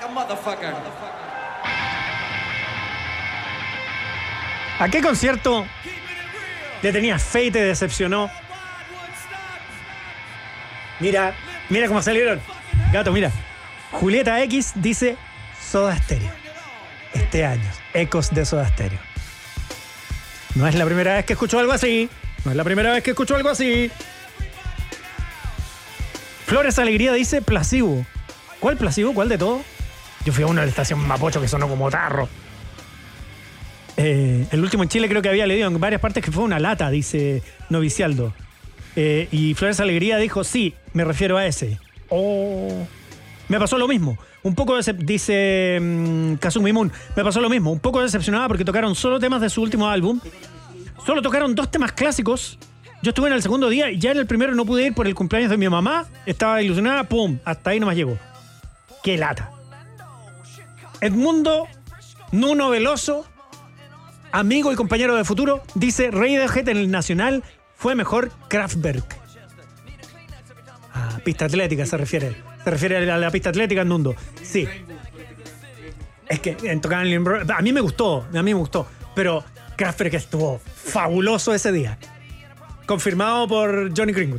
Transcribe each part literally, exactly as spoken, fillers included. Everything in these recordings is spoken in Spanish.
¿A qué concierto le tenías fe y te decepcionó? Mira, mira cómo salieron. Gato, mira. Julieta X dice Soda Stereo. Este año, ecos de Soda Stereo. No es la primera vez que escucho algo así. No es la primera vez que escucho algo así. Flores Alegría dice Placebo. ¿Cuál Placebo? ¿Cuál de todo? Yo fui a uno de la estación Mapocho que sonó como tarro. Eh, el último en Chile creo que había leído en varias partes que fue una lata, dice Novicialdo. Eh, y Flores Alegría dijo, sí, me refiero a ese. Oh, me pasó lo mismo. Un poco, decep- dice um, Kazumi Moon, me pasó lo mismo. Un poco decepcionada porque tocaron solo temas de su último álbum. Solo tocaron dos temas clásicos. Yo estuve en el segundo día y ya en el primero no pude ir por el cumpleaños de mi mamá. Estaba ilusionada, pum, hasta ahí nomás llegó. Qué lata. Edmundo Nuno Veloso, amigo y compañero de futuro, dice Radiohead en el Nacional fue mejor Kraftwerk. Ah, pista atlética se refiere. Se refiere a la pista atlética en Mundo. Sí. Es que en tocar en el, a mí me gustó, a mí me gustó, pero Kraftwerk estuvo fabuloso ese día. Confirmado por Johnny Greenwood.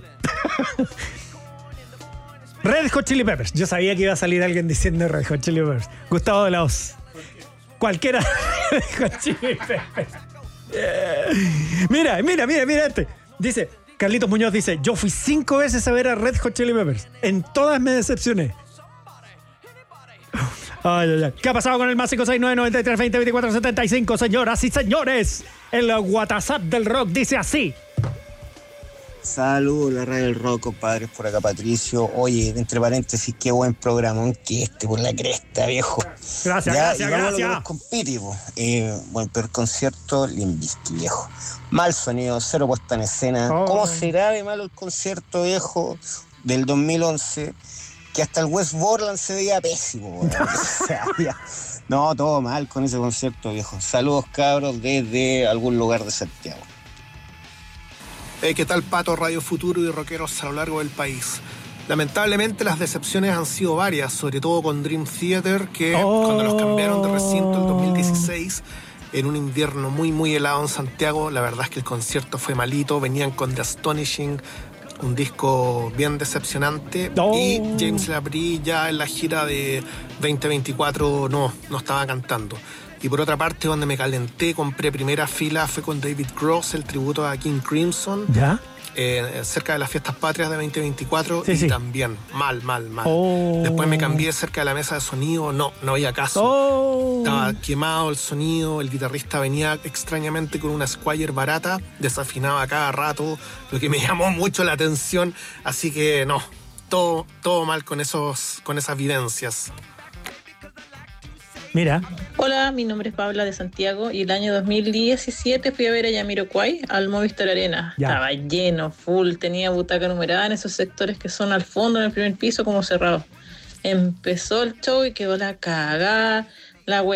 Red Hot Chili Peppers. Yo sabía que iba a salir alguien diciendo Red Hot Chili Peppers. Gustavo de la Hoz. Cualquiera de Red Hot Chili Peppers. Mira, mira, mira, mira este. Dice, Carlitos Muñoz dice, yo fui cinco veces a ver a Red Hot Chili Peppers. En todas me decepcioné. Ay, ay, ay. ¿Qué ha pasado con el más cinco seis nueve nueve tres dos cero dos cuatro siete cinco, señoras y señores? El WhatsApp del rock dice así. Saludos, la radio del rock, compadres, por acá Patricio. Oye, entre paréntesis, qué buen programa, que este por la cresta, viejo. Gracias, ya, gracias, y vamos gracias. A lo que nos compite, po. Eh, buen peor concierto, Limp Bizkit, viejo. Mal sonido, cero puesta en escena. Oh. ¿Cómo será de malo el concierto, viejo, del dos mil once? Que hasta el West Borland se veía pésimo. O sea, ya. No, todo mal con ese concierto, viejo. Saludos, cabros, desde algún lugar de Santiago. Hey, ¿qué tal, Pato, Radio Futuro y rockeros a lo largo del país? Lamentablemente las decepciones han sido varias, sobre todo con Dream Theater, que oh. cuando los cambiaron de recinto en dos mil dieciséis, en un invierno muy muy helado en Santiago, la verdad es que el concierto fue malito. Venían con The Astonishing, un disco bien decepcionante, oh. y James Labrie ya en la gira de veinte veinticuatro no, no estaba cantando. Y por otra parte, donde me calenté, compré primera fila, fue con David Gross, el tributo a King Crimson. ¿Ya? Eh, cerca de las fiestas patrias de veinte veinticuatro, sí, y sí. también mal, mal, mal. Oh. Después me cambié cerca de la mesa de sonido, no, no había caso. Oh. Estaba quemado el sonido, el guitarrista venía extrañamente con una Squier barata, desafinaba cada rato, lo que me llamó mucho la atención, así que no, todo, todo mal con, esos, con esas vivencias. Mira. Hola, mi nombre es Paula de Santiago y el año dos mil diecisiete fui a ver a Jamiroquai al Movistar Arena. Ya. Estaba lleno, full, tenía butaca numerada en esos sectores que son al fondo, en el primer piso, como cerrados. Empezó el show y quedó la cagada, la